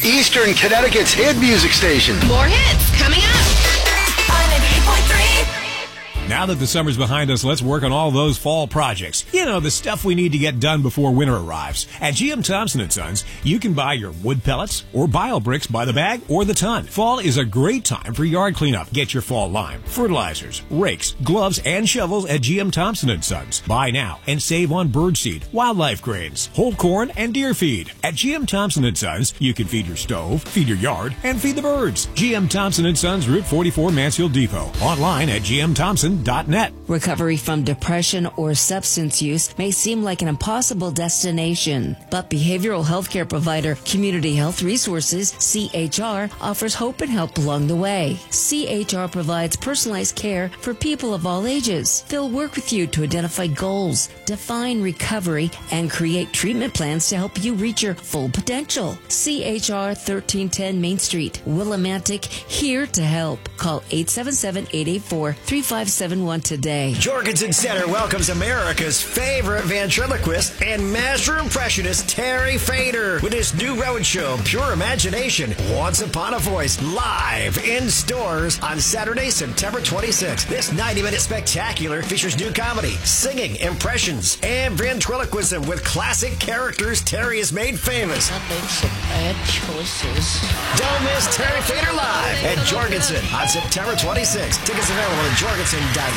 Eastern Connecticut's hit music station. More hits coming up on 98.3. Now that the summer's behind us, let's work on all those fall projects. You know, the stuff we need to get done before winter arrives. At GM Thompson & Sons, you can buy your wood pellets or bio bricks by the bag or the ton. Fall is a great time for yard cleanup. Get your fall lime, fertilizers, rakes, gloves, and shovels at GM Thompson & Sons. Buy now and save on birdseed, wildlife grains, whole corn, and deer feed. At GM Thompson & Sons, you can feed your stove, feed your yard, and feed the birds. GM Thompson & Sons, Route 44, Mansfield Depot. Online at gmthompson.net. Recovery from depression or substance use may seem like an impossible destination, but behavioral healthcare provider Community Health Resources, CHR, offers hope and help along the way. CHR provides personalized care for people of all ages. They'll work with you to identify goals, define recovery, and create treatment plans to help you reach your full potential. CHR 1310 Main Street, Willimantic, here to help. Call 877-884-3571 today. Jorgensen Center welcomes America's favorite ventriloquist and master impressionist Terry Fader with his new road show, Pure Imagination, Once Upon a Voice, live in stores on Saturday, September 26th. This 90-minute spectacular features new comedy, singing, impressions, and ventriloquism with classic characters Terry has made famous. I made some bad choices. Don't miss Terry Fader live at Jorgensen on September 26th. Tickets available at jorgensen.uconn.edu.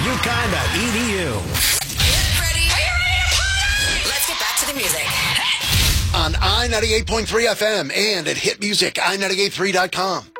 Ready? Are you ready to party? Let's get back to the music. On I-98.3 FM and at hitmusic, i98.3.com.